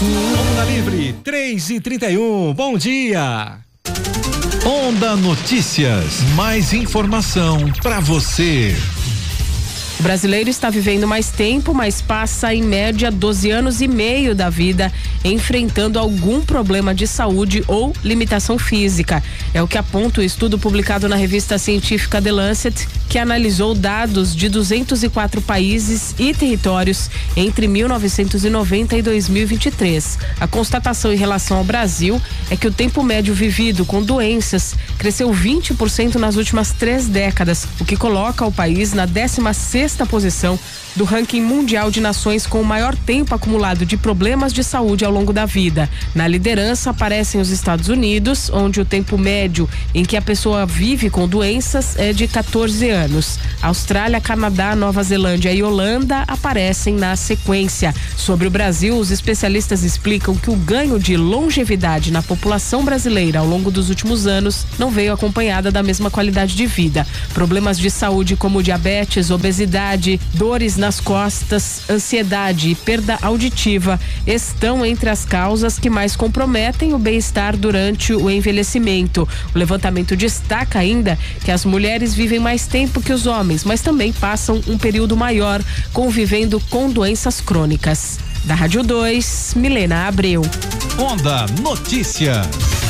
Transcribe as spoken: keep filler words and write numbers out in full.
Onda Livre, três e trinta e um, bom dia. Onda Notícias, mais informação para você. O brasileiro está vivendo mais tempo, mas passa em média doze anos e meio da vida enfrentando algum problema de saúde ou limitação física. É o que aponta o estudo publicado na revista científica The Lancet, que analisou dados de duzentos e quatro países e territórios entre mil novecentos e noventa e dois mil e vinte e três. A constatação em relação ao Brasil é que o tempo médio vivido com doenças cresceu vinte por cento nas últimas três décadas, o que coloca o país na décima sexta posição do ranking mundial de nações com o maior tempo acumulado de problemas de saúde ao longo da vida. Na liderança aparecem os Estados Unidos, onde o tempo médio em que a pessoa vive com doenças é de quatorze anos. Austrália, Canadá, Nova Zelândia e Holanda aparecem na sequência. Sobre o Brasil, os especialistas explicam que o ganho de longevidade na população brasileira ao longo dos últimos anos não veio acompanhada da mesma qualidade de vida. Problemas de saúde como diabetes, obesidade, dores nas costas, ansiedade e perda auditiva estão entre as causas que mais comprometem o bem-estar durante o envelhecimento. O levantamento destaca ainda que as mulheres vivem mais tempo que os homens, mas também passam um período maior convivendo com doenças crônicas. Da Rádio dois, Milena Abreu. Onda Notícias.